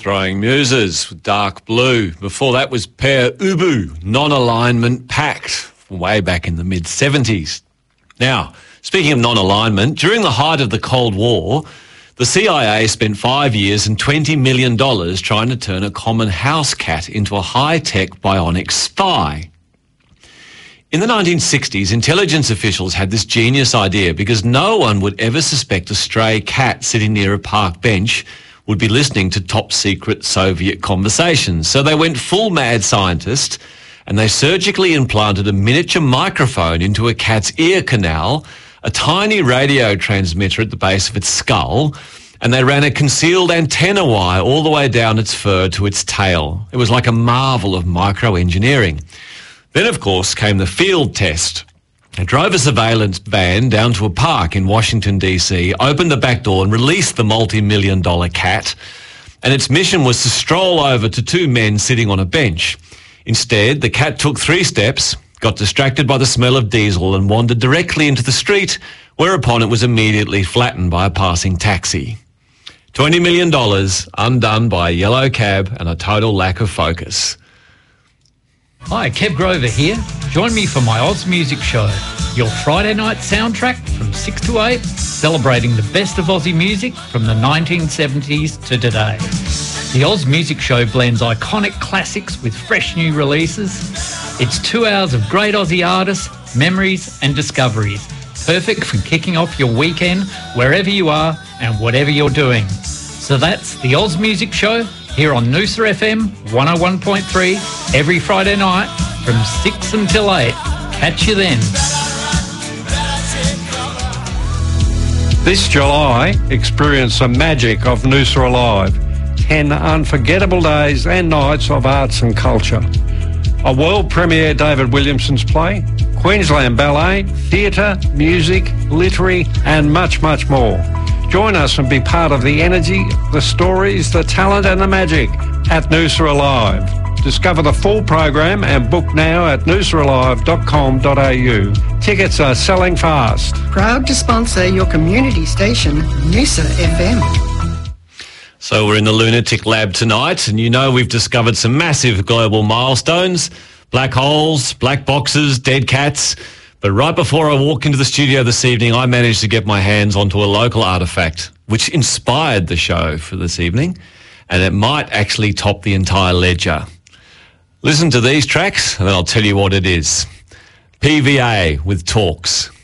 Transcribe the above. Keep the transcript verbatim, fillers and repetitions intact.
Throwing Muses, Dark Blue. Before that was Pere Ubu, Non-Alignment Pact, way back in the mid seventies. Now, speaking of non-alignment, during the height of the Cold War, the C I A spent five years and twenty million dollars trying to turn a common house cat into a high-tech bionic spy. In the nineteen sixties, intelligence officials had this genius idea because no one would ever suspect a stray cat sitting near a park bench would be listening to top-secret Soviet conversations. So they went full mad scientist and they surgically implanted a miniature microphone into a cat's ear canal, a tiny radio transmitter at the base of its skull, and they ran a concealed antenna wire all the way down its fur to its tail. It was like a marvel of microengineering. Then, of course, came the field test. They drove a surveillance van down to a park in Washington, D C, opened the back door and released the multi-million dollar cat, and its mission was to stroll over to two men sitting on a bench. Instead, the cat took three steps, got distracted by the smell of diesel and wandered directly into the street, whereupon it was immediately flattened by a passing taxi. twenty million dollars undone by a yellow cab and a total lack of focus. Hi, Kev Grover here. Join me for my Oz Music Show, your Friday night soundtrack from six to eight, celebrating the best of Aussie music from the nineteen seventies to today. The Oz Music Show blends iconic classics with fresh new releases. It's two hours of great Aussie artists, memories and discoveries, perfect for kicking off your weekend wherever you are and whatever you're doing. So that's the Oz Music Show here on Noosa F M one oh one point three every Friday night from six until eight. Catch you then. This July, experience the magic of Noosa Alive. Ten unforgettable days and nights of arts and culture. A world premiere David Williamson's play, Queensland Ballet, theatre, music, literary and much, much more. Join us and be part of the energy, the stories, the talent and the magic at Noosa Alive. Discover the full program and book now at noosa alive dot com dot a u. Tickets are selling fast. Proud to sponsor your community station, Noosa F M. So we're in the Lunatic Lab tonight, and you know we've discovered some massive global milestones, black holes, black boxes, dead cats. But right before I walked into the studio this evening, I managed to get my hands onto a local artefact which inspired the show for this evening, and it might actually top the entire ledger. Listen to these tracks and then I'll tell you what it is. P V A with Talks.